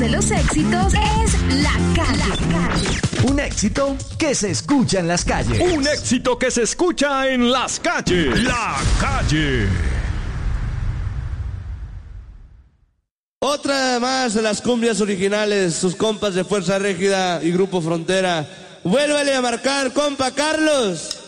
de los éxitos es La Calle. Un éxito que se escucha en las calles. Un éxito que se escucha en las calles. La Calle. Otra más de las cumbias originales, sus compas de Fuerza Régida y Grupo Frontera. Vuélvale a marcar, compa Carlos.